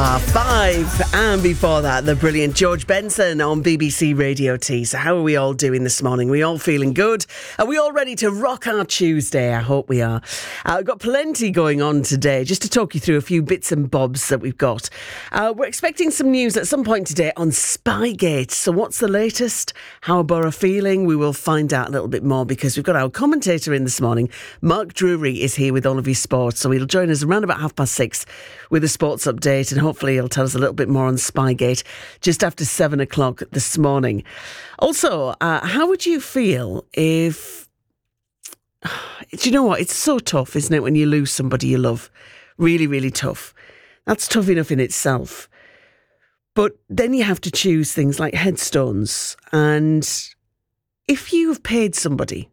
5. And before that, the brilliant George Benson on BBC Radio T. So how are we all doing this morning? We all feeling good? Are we all ready to rock our Tuesday? I hope we are. We've got plenty going on today. Just to talk you through a few bits and bobs that we've got. We're expecting some news at some point today on Spygate. So what's the latest? How are Borough feeling? We will find out a little bit more because we've got our commentator in this morning. Mark Drury is here with all of his sports. So he'll join us around about 6:30 with a sports update, and hopefully he'll tell us a little bit more on Spygate just after 7 o'clock this morning. Also, how would you feel if... Do you know what? It's so tough, isn't it, when you lose somebody you love? Really, really tough. That's tough enough in itself. But then you have to choose things like headstones. And if you've paid somebody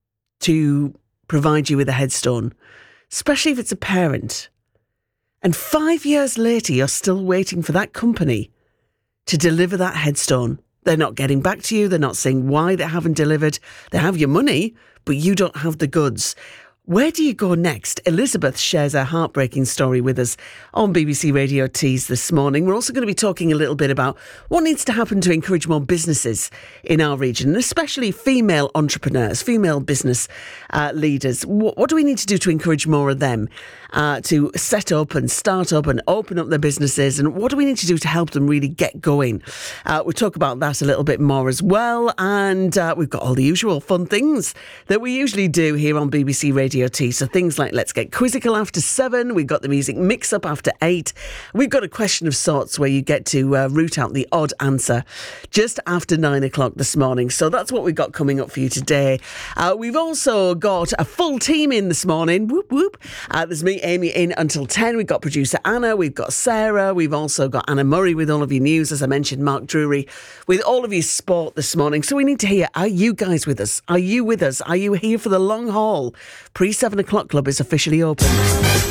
to provide you with a headstone, especially if it's a parent, and 5 years later you're still waiting for that company to deliver that headstone, they're not getting back to you, they're not saying why they haven't delivered, they have your money, but you don't have the goods. Where do you go next? Elizabeth shares her heartbreaking story with us on BBC Radio Tees this morning. We're also going to be talking a little bit about what needs to happen to encourage more businesses in our region, and especially female entrepreneurs, female business leaders. What do we need to do to encourage more of them to set up and start up and open up their businesses? And what do we need to do to help them really get going? We'll talk about that a little bit more as well. And we've got all the usual fun things that we usually do here on BBC Radio T. So things like Let's Get Quizzical after 7. We've got the music mix up after 8. We've got a question of sorts where you get to root out the odd answer just after 9 o'clock this morning. So that's what we've got coming up for you today. We've also got a full team in this morning. Whoop, whoop. There's me, Amy, in until 10. We've got producer Anna. We've got Sarah. We've also got Anna Murray with all of your news. As I mentioned, Mark Drury with all of your sport this morning. So we need to hear, are you guys with us? Are you with us? Are you here for the long haul? Pre-7 o'clock club is officially open.